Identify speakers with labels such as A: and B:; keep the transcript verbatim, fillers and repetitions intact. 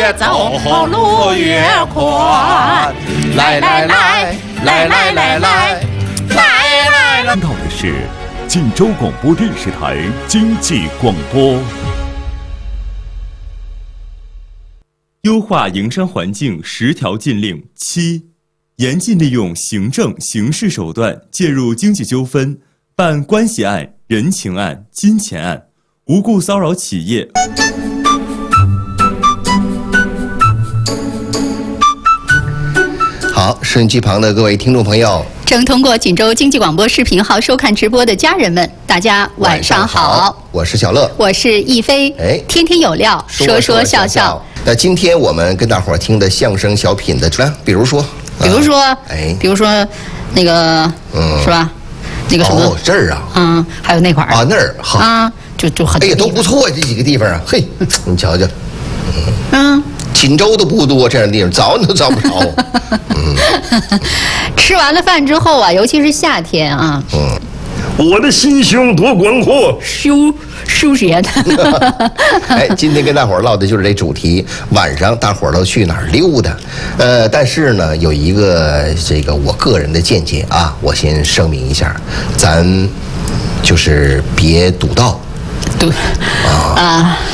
A: 越走路越宽。来来来来来来来来来来！
B: 听到的是晋州广播电视台经济广播。
C: 优化营商环境十条禁令七，严禁利用行政、刑事手段介入经济纠纷，办关系案、人情案、金钱案，无故骚扰企业。
D: 好，收音机旁的各位听众朋友，
E: 正通过锦州经济广播视频号收看直播的家人们，大家晚上好。
D: 晚上好，我是小乐，
E: 我是亦菲。
D: 哎，
E: 天天有料，说说笑笑。
D: 那今天我们跟大伙儿听的相声小品的，比如说，
E: 比如说，
D: 啊、哎，
E: 比如说那个，嗯，是吧？那个什么？
D: 哦，这儿啊，
E: 嗯，还有那块儿
D: 啊，那儿好
E: 啊，就就很
D: 哎呀，都不错，这几个地方啊，嘿，你瞧瞧，
E: 嗯。
D: 锦州都不多这样的地方，找你都找不着。
E: 嗯，吃完了饭之后啊，尤其是夏天啊，
D: 嗯，
F: 我的心胸多广阔，
E: 舒舒适的。
D: 哎，今天跟大伙儿唠的就是这主题，晚上大伙儿都去哪儿溜达？呃，但是呢，有一个这个我个人的见解啊，我先声明一下，咱就是别堵道。
E: 堵啊。啊